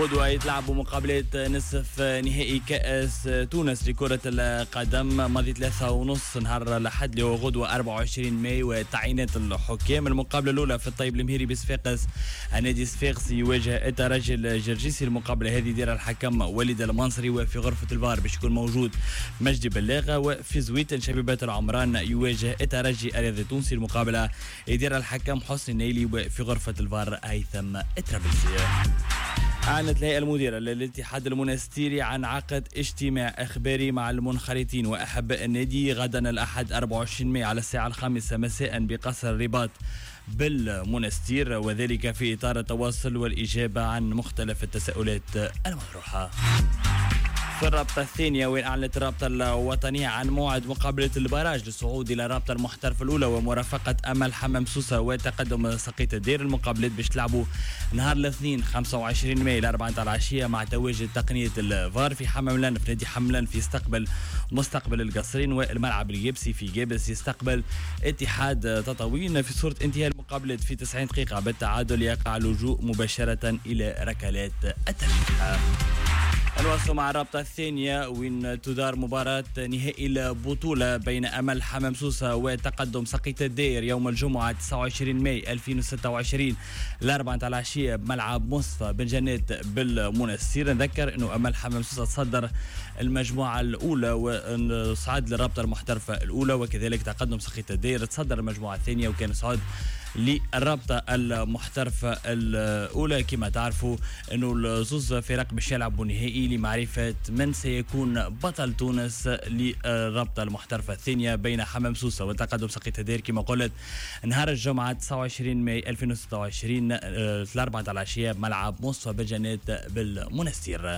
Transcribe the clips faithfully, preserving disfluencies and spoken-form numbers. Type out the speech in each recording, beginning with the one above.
غدوة يتلعبوا مقابلات نصف نهائي كأس تونس لكرة القدم ماضي ثلاثة ونص نهار الأحد اللي هو غدوة أربعة وعشرين ماي وتعيينات الحكام. المقابلة الأولى في الطيب المهيري بصفاقس، النادي صفاقسي يواجه الترجي الجرجيسي. المقابلة هذه دير الحكم وليد المنصري، وفي غرفة الفار باش يكون موجود مجدي بلاغة. وفي زويت شبيبات العمران يواجه الترجي الرياضي التونسي. المقابلة يدير الحكم حسني النيلي، وفي غرفة الفار هيثم الترابلسي. أعلنت الهيئة المديرة للاتحاد المنستيري عن عقد اجتماع إخباري مع المنخرطين وأحباء النادي غدا الأحد أربعة وعشرين ماي على الساعة الخامسة مساء بقصر الرباط بالمنستير، وذلك في إطار التواصل والإجابة عن مختلف التساؤلات المطروحة. في الرابطة الثانية، وين أعلنت الرابطة الوطنية عن موعد مقابلة البراج للصعود إلى الرابطة المحترفة الأولى ومرافقة أمل حمام سوسة وتقدم سقية الدير. المقابلات باش تلعبوا نهار الاثنين خمسة وعشرين ماي الأربعة العشية مع تواجد تقنية الفار في حمام في نادي حملان في يستقبل مستقبل القصرين، والملعب اليابسي في جابس يستقبل اتحاد تطاوين. في صورة انتهاء المقابلات في تسعين دقيقة بالتعادل يقع اللجوء مباشرة إلى ركلات الترجيح. نواصل مع الرابطة الثانية، وين تدار مباراة نهائي البطولة بين أمل حمام سوسة وتقدم سقية الدير يوم الجمعة تسعة وعشرين ماي ألفين وستة وعشرين الأربعة العشية بملعب مصطفى بن جنات بالمنستير. نذكر أنه أمل حمام سوسة تصدر المجموعة الأولى وصعد للرابطة المحترفة الأولى، وكذلك تقدم سقية الدير تصدر المجموعة الثانية وكان صعد للرابطة المحترفة الأولى. كما تعرفوا أنه الزوز فرق باش يلعبوا نهائي لمعرفة من سيكون بطل تونس للرابطة المحترفة الثانية بين حمام سوسة وتقدم سقية الدير كما قلت نهار الجمعة تسعة وعشرين ماي ألفين وستة وعشرين الأربعة العشية بملعب مصطفى بن جنات بالمنستير.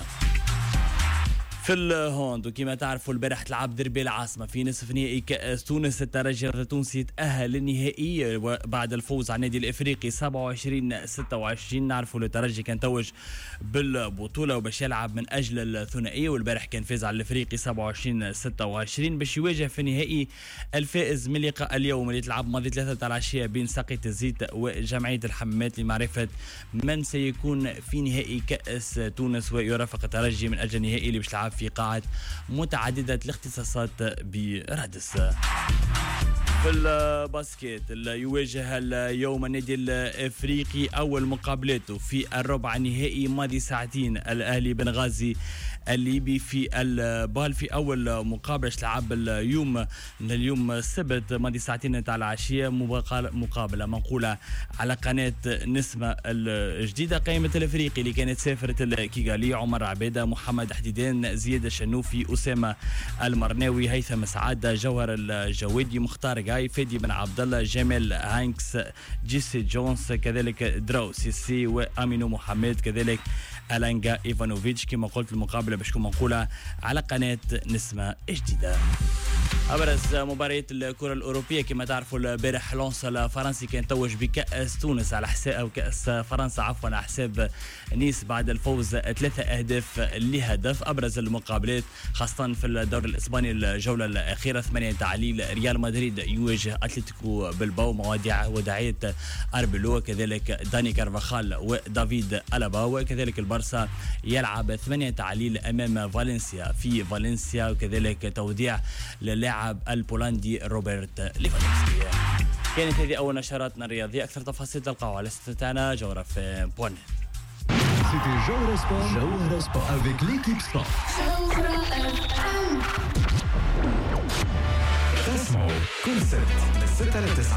في الهوند، وكما تعرفوا البارح تلعب دربي العاصمة في نصف نهائي كأس تونس. الترجي التونسي تأهل للنهائي بعد الفوز على النادي الإفريقي سبعة وعشرين ستة وعشرين. نعرفوا الترجي كان توج بالبطولة وباش يلعب من أجل الثنائية، والبارح كان فاز على الإفريقي سبعة وعشرين ستة وعشرين باش يواجه في النهائي الفائز من لقاء اليوم اللي تلعب ماضي ثلاثة العشية بين ساقية الزيت وجمعية الحمامات لمعرفة من سيكون في نهائي كأس تونس ويرافق الترجي من أجل النهائي اللي باش يلعب في قاعة متعددة الاختصاصات برادس. في الباسكت يواجه اليوم النادي الافريقي اول مقابلاته في الربع النهائي ماضي ساعتين الاهلي بنغازي الليبي في البال في اول مقابله تلعب اليوم اليوم السبت ماضي ساعتين تاع العشيه. مقابله منقوله على قناه نسمه الجديده. قائمه الافريقي اللي كانت سافرت الكيغالي: عمر عبيده، محمد حديدان، زياد الشنوفي، اسامه المرناوي، هيثم سعاده، جوهر الجوادي، مختار جاي، فادي بن عبد الله، جمال هانكس، جيسي جونز، كذلك دراو سيسي وامينو محمد، كذلك الانجا ايفانوفيتش. كما قلت المقابله باش تكون منقوله على قناه نسمه جديده. أبرز مباريات الكرة الأوروبية كما تعرفوا البارح لونس الفرنسي كان توج بكأس تونس على حساب أو كأس فرنسا عفوا على حساب نيس بعد الفوز ثلاثة أهداف لهدف. أبرز المقابلات خاصة في الدوري الإسباني الجولة الأخيرة: ثمانية تعليل ريال مدريد يواجه أتلتيكو بلباو مواضيع وداعية أربيلو، كذلك داني كارفاخال ودافيد ألابا، وكذلك البارسا يلعب ثمانية تعليل أمام فالنسيا في فالنسيا، وكذلك توديع للاعب البولندي روبرت ليفاندوفسكي. كانت هذه أول نشراتنا الرياضية. أكثر تفاصيل تلقاوها على ستتنا جوهرة في بوانت. C'était Jawhara Sport. Jawhara Sport avec l'équipe sport. اسمعوا كل سبت من ستة إلى تسعة.